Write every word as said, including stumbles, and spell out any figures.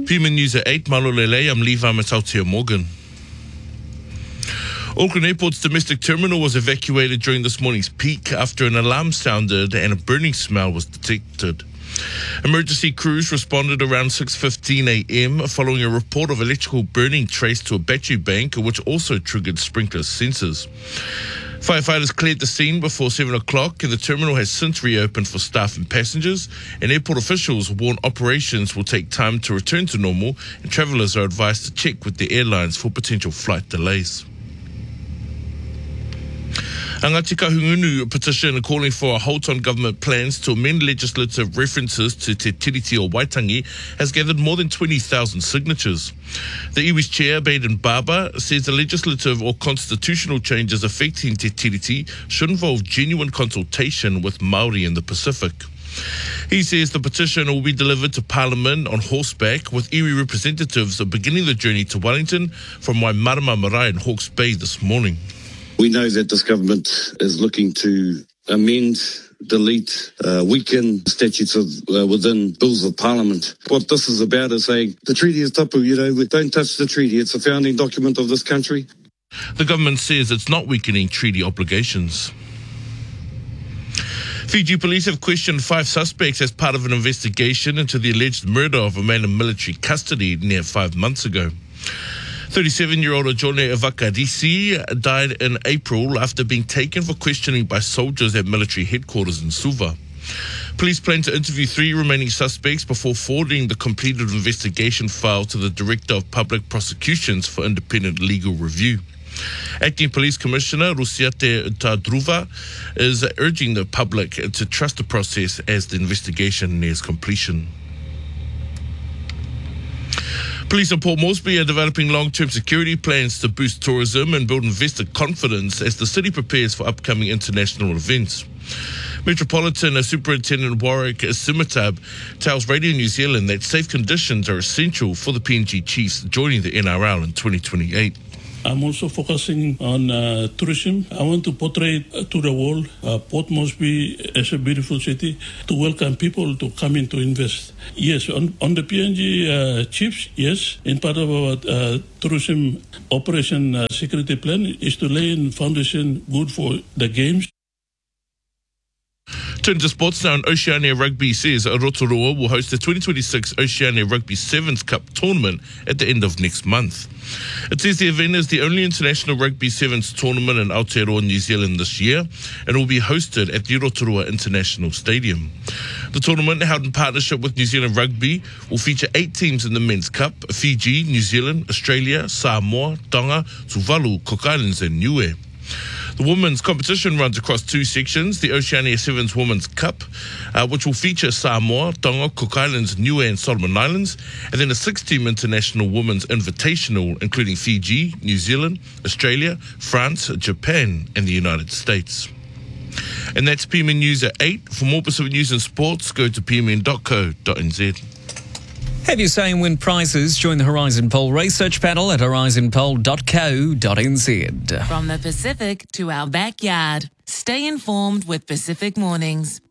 P M News at eight, Malolele, I'm Levi Matautia Morgan. Auckland Airport's domestic terminal was evacuated during this morning's peak after an alarm sounded and a burning smell was detected. Emergency crews responded around six fifteen a.m. following a report of electrical burning traced to a battery bank, which also triggered sprinkler sensors. Firefighters cleared the scene before seven o'clock, and the terminal has since reopened for staff and passengers, and airport officials warn operations will take time to return to normal, and travellers are advised to check with the airlines for potential flight delays. A Ngāti Kahungunu petition calling for a halt on government plans to amend legislative references to Te Tiriti o Waitangi has gathered more than twenty thousand signatures. The iwi's chair, Baden Barber, says the legislative or constitutional changes affecting Te Tiriti should involve genuine consultation with Māori in the Pacific. He says the petition will be delivered to Parliament on horseback, with iwi representatives beginning the journey to Wellington from Waimarama Marae in Hawke's Bay this morning. We know that this government is looking to amend, delete, uh, weaken statutes of, uh, within bills of parliament. What this is about is saying the treaty is tapu, you know, don't touch the treaty. It's a founding document of this country. The government says it's not weakening treaty obligations. Fiji police have questioned five suspects as part of an investigation into the alleged murder of a man in military custody near five months ago. thirty-seven-year-old Jone Evakarisi died in April after being taken for questioning by soldiers at military headquarters in Suva. Police plan to interview three remaining suspects before forwarding the completed investigation file to the Director of Public Prosecutions for independent legal review. Acting Police Commissioner Rusiate Tadruva is urging the public to trust the process as the investigation nears completion. Police in Port Moresby are developing long-term security plans to boost tourism and build investor confidence as the city prepares for upcoming international events. Metropolitan Superintendent Warwick Simitab tells Radio New Zealand that safe conditions are essential for the P N G Chiefs joining the N R L in twenty twenty-eight. I'm also focusing on uh, tourism. I want to portray uh, to the world uh, Port Moresby as a beautiful city to welcome people to come in to invest. Yes, on, on the P N G uh, Chiefs, yes, in part of our uh, tourism operation uh, security plan is to lay in foundation good for the games. Turn to sports now, and Oceania Rugby says Rotorua will host the twenty twenty-six Oceania Rugby Sevens Cup tournament at the end of next month. It says the event is the only international rugby sevens tournament in Aotearoa, New Zealand this year, and will be hosted at the Rotorua International Stadium. The tournament, held in partnership with New Zealand Rugby, will feature eight teams in the Men's Cup: Fiji, New Zealand, Australia, Samoa, Tonga, Tuvalu, Cook Islands and Niue. The women's competition runs across two sections: the Oceania Sevens Women's Cup, uh, which will feature Samoa, Tonga, Cook Islands, Niue and Solomon Islands, and then a six-team international women's invitational, including Fiji, New Zealand, Australia, France, Japan and the United States. And that's P M N News at eight. For more Pacific news and sports, go to p m n dot co dot n z. Have your say and win prizes. Join the Horizon Poll research panel at horizon poll dot co dot n z. From the Pacific to our backyard, stay informed with Pacific Mornings.